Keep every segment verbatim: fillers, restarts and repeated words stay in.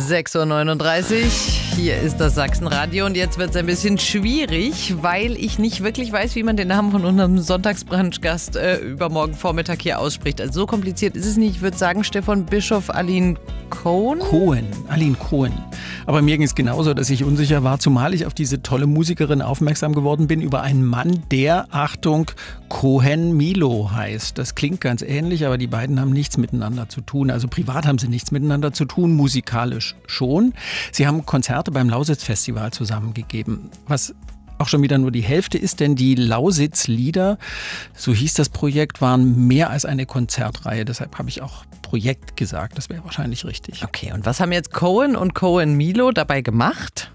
sechs Uhr neununddreißig, hier ist das Sachsenradio und jetzt wird es ein bisschen schwierig, weil ich nicht wirklich weiß, wie man den Namen von unserem Sonntagsbrunchgast äh, übermorgen Vormittag hier ausspricht. Also so kompliziert ist es nicht. Ich würde sagen, Stefan Bischof, Aline Cohen? Cohen, Aline Cohen. Aber mir ging es genauso, dass ich unsicher war, zumal ich auf diese tolle Musikerin aufmerksam geworden bin über einen Mann, der, Achtung, Cohen Milo heißt. Das klingt ganz ähnlich, aber die beiden haben nichts miteinander zu tun. Also privat haben sie nichts miteinander zu tun, musikalisch schon. Sie haben Konzerte beim Lausitz-Festival zusammengegeben, was auch schon wieder nur die Hälfte ist, denn die Lausitz-Lieder, so hieß das Projekt, waren mehr als eine Konzertreihe. Deshalb habe ich auch Projekt gesagt, das wäre wahrscheinlich richtig. Okay, und was haben jetzt Cohen und Cohen Milo dabei gemacht?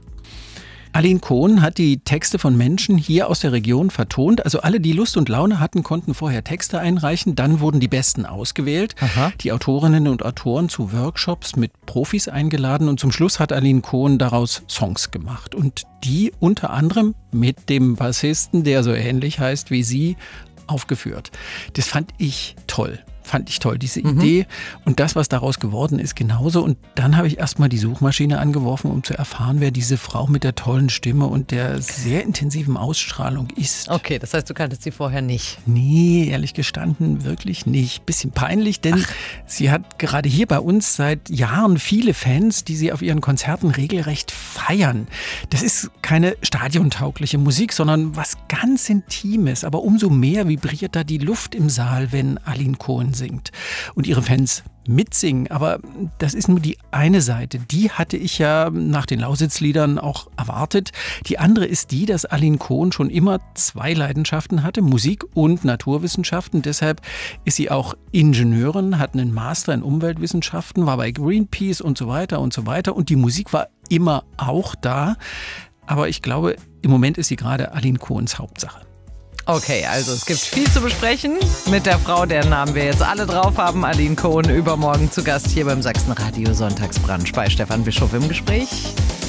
Aline Cohen hat die Texte von Menschen hier aus der Region vertont. Also alle, die Lust und Laune hatten, konnten vorher Texte einreichen. Dann wurden die Besten ausgewählt. Aha. Die Autorinnen und Autoren zu Workshops mit Profis eingeladen. Und zum Schluss hat Aline Cohen daraus Songs gemacht. Und die unter anderem mit dem Bassisten, der so ähnlich heißt wie sie, aufgeführt. Das fand ich toll. Fand ich toll, diese mhm. Idee und das, was daraus geworden ist, genauso. Und dann habe ich erstmal die Suchmaschine angeworfen, um zu erfahren, wer diese Frau mit der tollen Stimme und der sehr intensiven Ausstrahlung ist. Okay, das heißt, du kanntest sie vorher nicht? Nee, ehrlich gestanden, wirklich nicht. Bisschen peinlich, denn Ach. sie hat gerade hier bei uns seit Jahren viele Fans, die sie auf ihren Konzerten regelrecht feiern. Das ist keine stadiontaugliche Musik, sondern was ganz Intimes. Aber umso mehr vibriert da die Luft im Saal, wenn Aline Cohen singt und ihre Fans mitsingen. Aber das ist nur die eine Seite. Die hatte ich ja nach den Lausitz-Liedern auch erwartet. Die andere ist die, dass Aline Cohen schon immer zwei Leidenschaften hatte, Musik und Naturwissenschaften. Deshalb ist sie auch Ingenieurin, hat einen Master in Umweltwissenschaften, war bei Greenpeace und so weiter und so weiter. Und die Musik war immer auch da. Aber ich glaube, im Moment ist sie gerade Aline Cohens Hauptsache. Okay, also es gibt viel zu besprechen mit der Frau, deren Namen wir jetzt alle drauf haben. Aline Cohen, übermorgen zu Gast hier beim Sachsenradio Sonntagsbrunch bei Stefan Bischof im Gespräch.